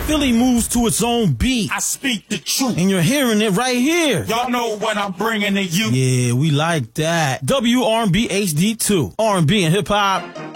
Philly moves to its own beat. I speak the truth. And you're hearing it right here. Y'all know what I'm bringing to you. Yeah, we like that. WRB HD2. R&B and hip hop.